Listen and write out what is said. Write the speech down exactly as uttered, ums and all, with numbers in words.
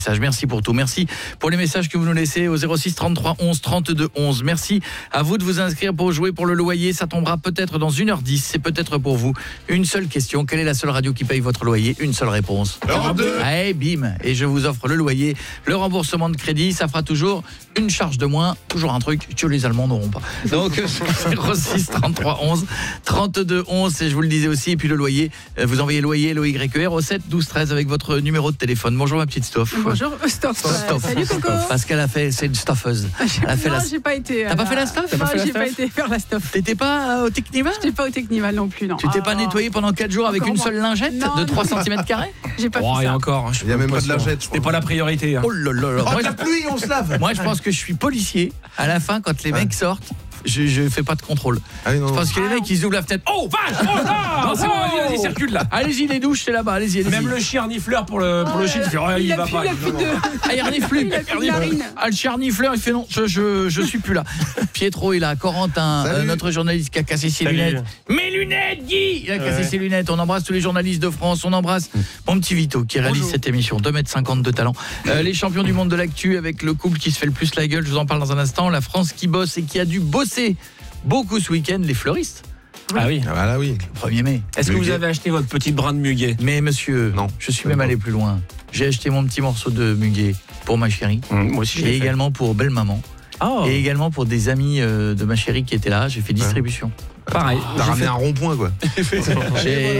Merci pour tout, merci pour les messages que vous nous laissez au zéro six trente-trois onze trente-deux onze. Merci à vous de vous inscrire pour jouer pour le loyer, ça tombera peut-être dans une heure dix, c'est peut-être pour vous. Une seule question, quelle est la seule radio qui paye votre loyer? Une seule réponse. Europe deux. Allez, bim, et je vous offre le loyer, le remboursement de crédit, ça fera toujours une charge de moins, toujours un truc que les Allemands n'auront pas. Donc zéro six trente-trois onze trente-deux onze, et je vous le disais aussi, et puis le loyer, vous envoyez loyer, L O Y E R au sept douze treize avec votre numéro de téléphone. Bonjour ma petite Stoph. Bonjour, Stoph. Stoph. Salut Coco. Parce qu'elle a fait, c'est une stoffeuse. Elle a fait non, la... j'ai pas été. T'as pas fait la Stoph? Non, j'ai pas été faire la Stoph. T'étais pas euh, au Technival? J'étais pas au Technival non plus, non. Tu t'es ah, pas nettoyé pendant quatre jours avec une seule lingette non, de trois non. centimètres carrés? J'ai pas Oh, fait et ça. encore, Il y a même pas de lingette. C'était pas la priorité. Hein. Oh là là là. Oh, Moi, de la pluie, on se lave. moi je pense que je suis policier. À la fin, quand les Ouais. mecs sortent, je, je fais pas de contrôle. Ah, non, non. Parce que les Ah, mecs, ils ouvrent la fenêtre. Oh vache! Oh là! Non, c'est bon, Oh vas-y, vas-y, circule là. Allez-y, les douches, c'est là-bas, allez-y, allez-y. Même le chien renifleur pour le, pour le chien, il fait, oh, il, il a va plus, pas. il a plus de... Ah, il renifle plus. Il a plus de narine. Ah, le chien renifleur, il fait non, je, je, je suis plus là. Pietro est là, Corentin, Salut. euh, notre journaliste qui a cassé ses Salut. lunettes. Mes lunettes, Guy! Il a cassé Ouais. ses lunettes. On embrasse tous les journalistes de France. On embrasse mon petit Vito qui réalise Bonjour. cette émission. deux mètres cinquante de talent. Euh, les champions du monde de l'actu avec le couple qui se fait le plus la gueule. Je vous en parle dans un instant. La France qui bosse et qui a dû bosser beaucoup ce week-end. Les fleuristes. Ah oui. Ah bah là, oui. premier mai. Est-ce que vous Muguet. avez acheté votre petite brin de muguet? Mais monsieur, Non. je suis même allé plus loin. J'ai acheté mon petit morceau de muguet pour ma chérie. Moi aussi, je Et l'ai fait. également pour belle maman. Oh, Et également pour des amis euh, de ma chérie qui étaient là. J'ai fait distribution. pareil. T'as ramené un rond-point, quoi. J'ai